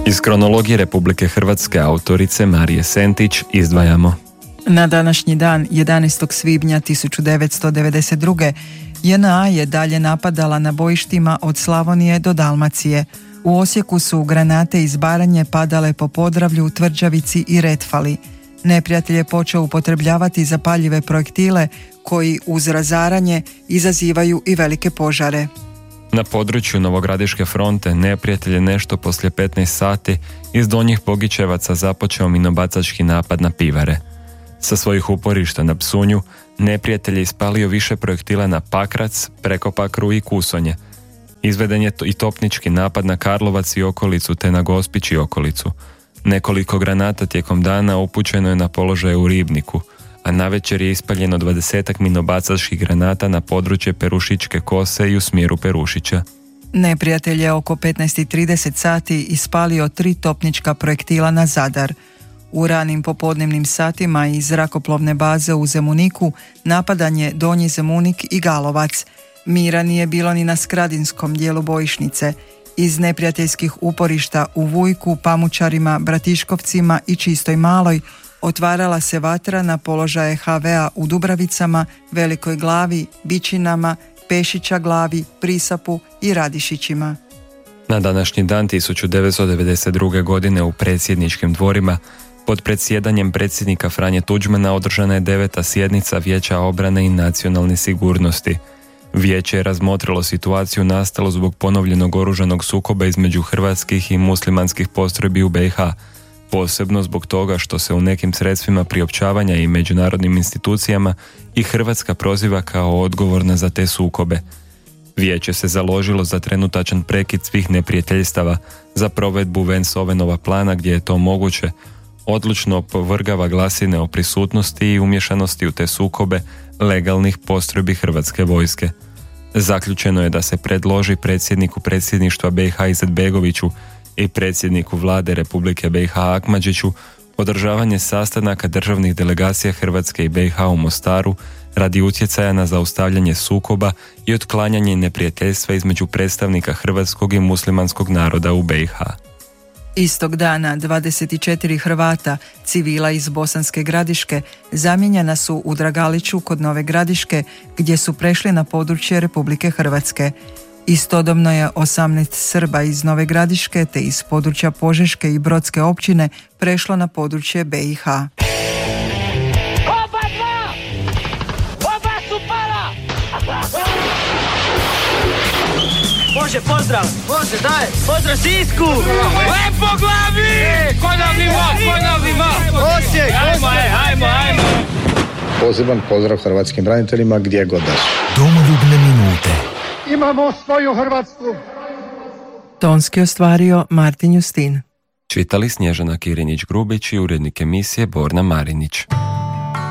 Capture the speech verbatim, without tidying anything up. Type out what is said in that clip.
Iz kronologije Republike Hrvatske autorice Marije Sentić izdvajamo. Na današnji dan, jedanaestog svibnja tisuću devetsto devedeset druge. J N A je dalje napadala na bojištima od Slavonije do Dalmacije. U Osijeku su granate iz Baranje padale po Podravlju, Tvrđavici i Retfali. Neprijatelj je počeo upotrebljavati zapaljive projektile koji uz razaranje izazivaju i velike požare. Na području Novogradiške fronte neprijatelj je nešto poslije petnaest sati iz Donjih Bogićevaca započeo minobacački napad na Pivare. Sa svojih uporišta na Psunju neprijatelj je ispalio više projektila na Pakrac, Prekopakru i Kusonje. Izveden je i topnički napad na Karlovac i okolicu te na Gospić i okolicu. Nekoliko granata tijekom dana upućeno je na položaje u Ribniku, a navečer je ispaljeno dvadesetak minobacačkih granata na područje Perušičke kose i u smjeru Perušića. Neprijatelj je oko petnaest i trideset sati ispalio tri topnička projektila na Zadar. U ranim popodnevnim satima iz zrakoplovne baze u Zemuniku napadan je Donji Zemunik i Galovac. Mira nije bilo ni na skradinskom dijelu bojišnice. Iz neprijateljskih uporišta u Vujku, Pamučarima, Bratiškovcima i Čistoj Maloj otvarala se vatra na položaje H V A u Dubravicama, Velikoj Glavi, Bičinama, Pešića Glavi, Prisapu i Radišićima. Na današnji dan tisuću devetsto devedeset druge. godine u predsjedničkim dvorima pod predsjedanjem predsjednika Franje Tuđmana održana je deveta sjednica Vijeća obrane i nacionalne sigurnosti. Vijeće je razmotrilo situaciju nastalu zbog ponovljenog oružanog sukoba između hrvatskih i muslimanskih postrojbi u B i H, posebno zbog toga što se u nekim sredstvima priopćavanja i međunarodnim institucijama i Hrvatska proziva kao odgovorna za te sukobe. Vijeće se založilo za trenutačan prekid svih neprijateljstava, za provedbu Vance-Owenova plana gdje je to moguće, odlučno opovrgava glasine o prisutnosti i umješanosti u te sukobe legalnih postrojbi Hrvatske vojske. Zaključeno je da se predloži predsjedniku predsjedništva B i H Izetbegoviću i predsjedniku vlade Republike B i H Akmadžiću održavanje sastanaka državnih delegacija Hrvatske i B i H u Mostaru radi utjecaja na zaustavljanje sukoba i otklanjanje neprijateljstva između predstavnika hrvatskog i muslimanskog naroda u B i H. Istog dana dvadeset četiri Hrvata, civila iz Bosanske Gradiške, zamijenjena su u Dragaliću kod Nove Gradiške, gdje su prešli na područje Republike Hrvatske. Istodobno je osamnaest Srba iz Nove Gradiške te iz područja Požeške i Brodske općine prešlo na područje B i H. Oba dva! Oba su pala! Može, pozdrav! Može, daj! Pozdrav Sisku! Lepo glavi! E, ko nam nima, ko nam nima! Osijek, ajmo, ajmo, ajmo! Poseban pozdrav hrvatskim braniteljima gdje god da su. Domoljubne minute. Imamo svoju Hrvatsku. Tonski ostvario Martin Justin. Čitali Snježana Kirinjić-Grubić i urednik emisije Borna Marinić.